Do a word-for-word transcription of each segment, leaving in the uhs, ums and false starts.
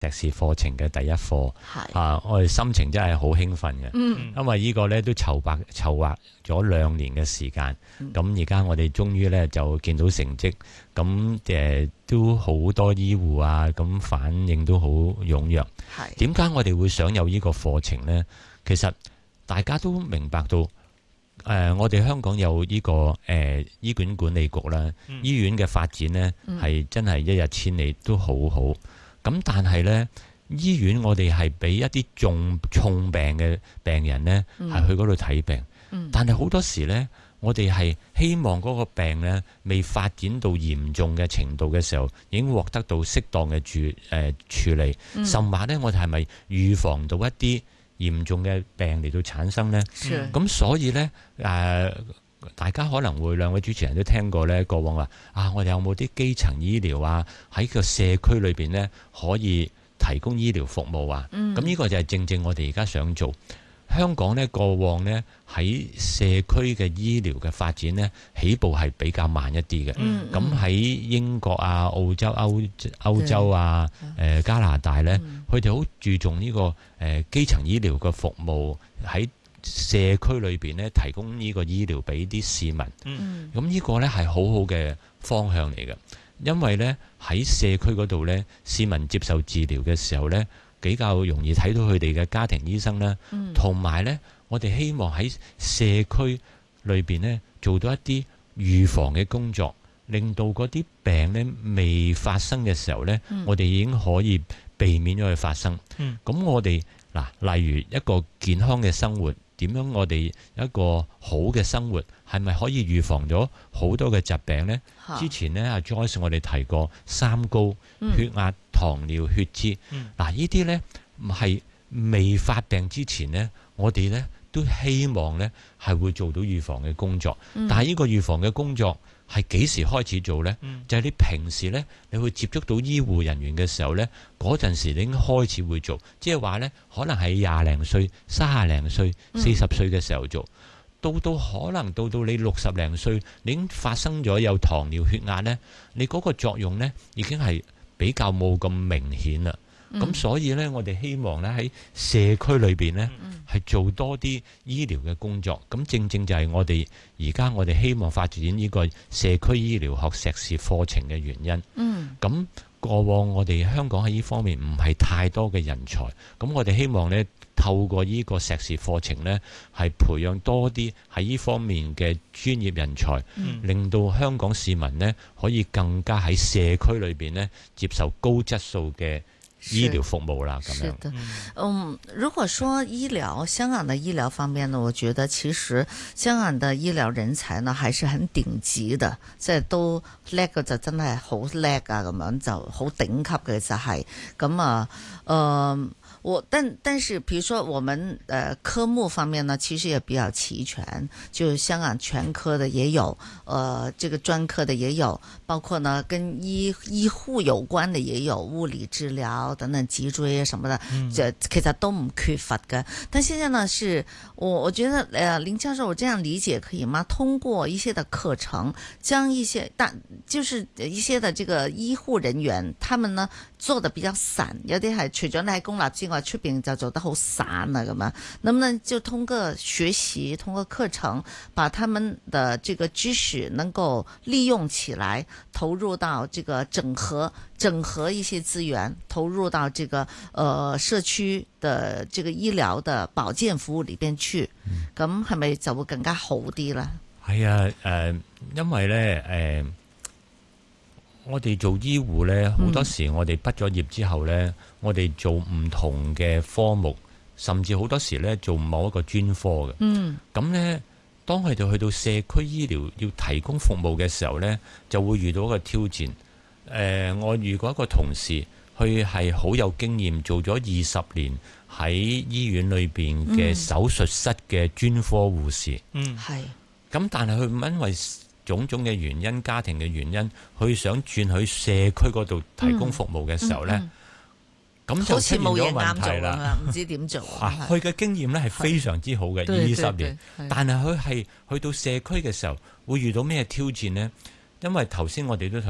碩士課程嘅第一課，啊，我哋心情真係好興奮嘅，嗯、因為呢個呢都籌劃籌劃咗兩年嘅時間，咁而家我哋終於呢就見到成績，咁誒、呃、都好多醫護啊，咁反應都好踴躍。點解我哋會想有呢個課程呢？其實大家都明白到。誒、呃，我哋香港有呢、這個誒、呃、醫院管理局啦，嗯、醫院嘅發展呢係、嗯、真係一日千里都好好。咁但係呢，醫院我哋係俾一啲重重病嘅病人呢係、嗯、去嗰度睇病，嗯、但係好多時呢，我哋係希望嗰個病呢未發展到嚴重嘅程度嘅時候，已經獲得到適當嘅處誒、呃、處理，嗯、甚或呢，我哋係咪預防到一啲嚴重嘅病嚟到產生呢？咁、嗯、所以呢，誒、呃，大家可能會兩位主持人都聽過呢，過往話啊，我哋有冇啲基層醫療啊，喺個社區裏邊呢可以提供醫療服務啊？咁呢、嗯、個就係正正我哋而家想做。香港呢，過往呢喺社區嘅醫療嘅發展呢，起步係比較慢一啲嘅。咁喺、嗯、英國啊、澳洲、歐歐洲啊、誒、呃、加拿大呢，佢哋好注重呢、這個誒、呃、基層醫療嘅服務，喺社區裏邊呢提供呢個醫療俾啲市民。咁呢、嗯、個呢係好好嘅方向嚟嘅，因為呢喺社區嗰度呢，市民接受治療嘅時候呢，比較容易睇到佢哋嘅家庭醫生啦，同埋、嗯、呢，我哋希望喺社區裏邊呢做到一啲預防嘅工作，令到嗰啲病呢未發生嘅時候呢，嗯、我哋已經可以避免咗佢發生。咁、嗯、我哋嗱，例如一個健康嘅生活，點樣我哋一個好嘅生活，係咪可以預防咗好多嘅疾病呢？哈之前呢，阿 Joyce 我哋提過三高：嗯、血壓、糖尿、血脂。嗱、嗯，呢啲呢係未發病之前呢，我哋呢都希望呢係會做到預防嘅工作。嗯、但係呢個預防嘅工作係幾時開始做呢？嗯、就係你平時呢，你會接觸到醫護人員嘅時候呢，嗰陣時你已經開始會做，即係話呢，可能係廿零歲、三十零歲、四十歲嘅時候做。嗯到到可能到到你六十零歲，你已經發生咗有糖尿血壓呢，你嗰個作用呢已經係比較冇咁明顯啦。咁、嗯、所以呢，我哋希望呢喺社區裏邊呢係做多啲醫療嘅工作。咁正正就係我哋而家我哋希望發展呢個社區醫療學碩士課程嘅原因。嗯，咁過往我哋香港喺呢方面唔係太多嘅人才，咁我哋希望呢，透過呢個碩士課程呢，係培養多啲喺呢方面嘅專業人才，嗯、令到香港市民呢可以更加喺社區裏邊呢接受高質素嘅醫療服務啦。咁樣， 嗯，如果說醫療，香港的醫療方面呢，我覺得其實香港的醫療人才呢，還是很頂級的，即係都叻嘅就真係好叻啊，咁樣就好頂級嘅就係咁啊，呃我但但是，比如說我們呃科目方面呢，其實也比較齊全，就香港全科的也有，呃這個專科的也有，包括呢跟醫醫護有關的也有，物理治療等等脊椎什麼的，這、嗯、其實都唔缺乏嘅。但現在呢，是我我覺得呃林教授，我這樣理解可以嗎？通過一些的課程，將一些但就是一些的這個醫護人員，他們呢做得比較散，有啲係除咗你喺公立之外，出邊就做得好散啊咁樣，能不能就通過學習，通過課程，把他們的這個知識能夠利用起來，投入到這個整合整合一些資源，投入到這個呃社區的這個醫療的保健服務裏邊去，咁係咪就會更加好啲咧？ 係啊，誒、呃，因為咧，誒、呃。我哋做醫護呢，好多時我哋畢咗業之後呢，嗯、我哋做唔同嘅科目，甚至好多時呢做某一個專科嘅。嗯，咁呢，當佢哋去到社區醫療要提供服務嘅時候呢，就會遇到一個挑戰。誒、呃，我遇過一個同事，佢係好有經驗，做咗二十年喺醫院裏邊嘅手術室嘅專科護士。嗯，係。咁但係佢因為種種嘅原因，家庭嘅原因，佢想轉去社區嗰度提供服務嘅時候呢，咁、嗯嗯嗯、就出現咗問題啦。 唔知點做。 佢嘅經驗呢係非常之好嘅，二十年。但係佢係去到社區嘅時候，會遇到咩挑戰呢？因為頭先我哋都同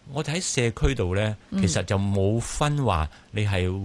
我哋喺社區度咧，其實就冇分話你係